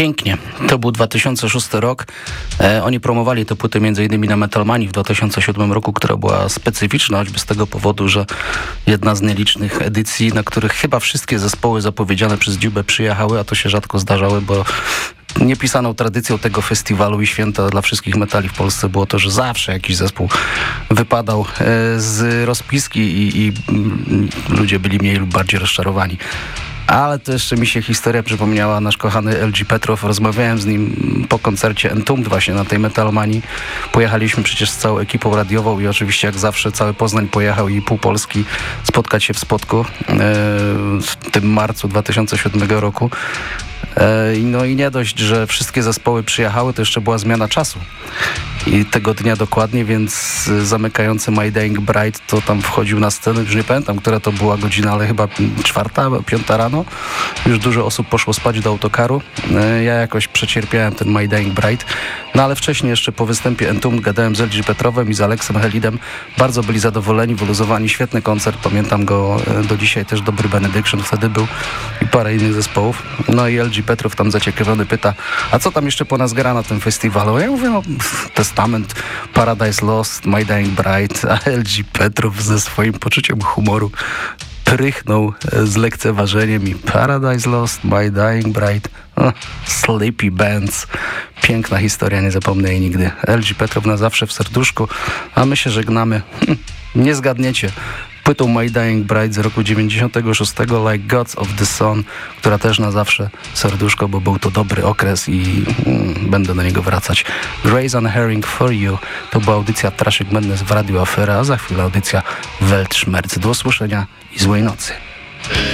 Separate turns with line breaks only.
Pięknie. To był 2006 rok. Oni promowali te płyty m.in. na Metal Manii w 2007 roku, która była specyficzna, choćby z tego powodu, że jedna z nielicznych edycji, na których chyba wszystkie zespoły zapowiedziane przez Dziubę przyjechały, a to się rzadko zdarzały, bo niepisaną tradycją tego festiwalu i święta dla wszystkich metali w Polsce było to, że zawsze jakiś zespół wypadał z rozpiski i ludzie byli mniej lub bardziej rozczarowani. Ale to jeszcze mi się historia przypomniała. Nasz kochany LG Petrow, rozmawiałem z nim po koncercie Entombed właśnie na tej Metalmanii. Pojechaliśmy przecież z całą ekipą radiową i oczywiście jak zawsze cały Poznań pojechał i pół Polski spotkać się w Spodku w tym marcu 2007 roku. No i nie dość, że wszystkie zespoły przyjechały, to jeszcze była zmiana czasu. I tego dnia dokładnie, więc zamykający My Dying Bride to tam wchodził na scenę, już nie pamiętam, która to była godzina, ale chyba 4, 5 rano. Już dużo osób poszło spać do autokaru. Ja jakoś przecierpiałem ten My Dying Bride. No ale wcześniej jeszcze po występie Entombed gadałem z LG Petrowem i z Aleksem Helidem. Bardzo byli zadowoleni, wyluzowani. Świetny koncert, pamiętam go do dzisiaj, też Dobry Benediction wtedy był i parę innych zespołów. No i LG Petrow tam zaciekawiony pyta, a co tam jeszcze po nas gra na tym festiwalu? Ja mówię, no Testament, Paradise Lost, My Dying Bride, a LG Petrow ze swoim poczuciem humoru prychnął z lekceważeniem i Paradise Lost, My Dying Bride, Sleepy Bands. Piękna historia, nie zapomnę jej nigdy. LG Petrow na zawsze w serduszku, a my się żegnamy. Nie zgadniecie. Płytą My Dying Bride z roku 96, Like Gods of the Sun, która też na zawsze serduszko, bo był to dobry okres i będę do niego wracać. Grace and Herring for You to była audycja Traszyk Madness w Radio Afera, a za chwilę audycja Weltschmerz. Do usłyszenia i złej nocy.